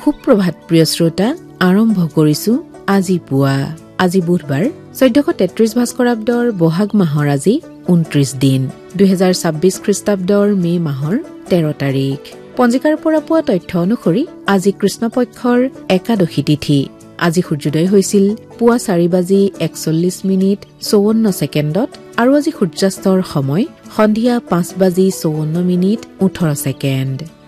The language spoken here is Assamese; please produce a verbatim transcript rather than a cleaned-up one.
সুপ্ৰভাত প্ৰিয় শ্ৰোতা, আৰম্ভ কৰিছো আজি পুৱা। আজি বুধবাৰ চৈধ্যশ তেত্ৰিশ ভাস্কৰাব্দৰ বহাগ মাহৰ আজি ঊনত্ৰিশ দিন, দুহেজাৰ ছাব্বিশ খ্ৰীষ্টাব্দৰ মে মাহৰ তেৰ তাৰিখ। পঞ্জিকাৰ পৰা পোৱা তথ্য অনুসৰি আজি কৃষ্ণপক্ষৰ একাদশী তিথি। আজি সূৰ্যোদয় হৈছিল পুৱা চাৰি বাজি একচল্লিশ মিনিট চৌৱন্ন ছেকেণ্ডত আৰু আজি সূৰ্যাস্তৰ সময় সন্ধিয়া পাঁচ বাজি চৌৱন্ন মিনিট ওঠৰ ছেকেণ্ড।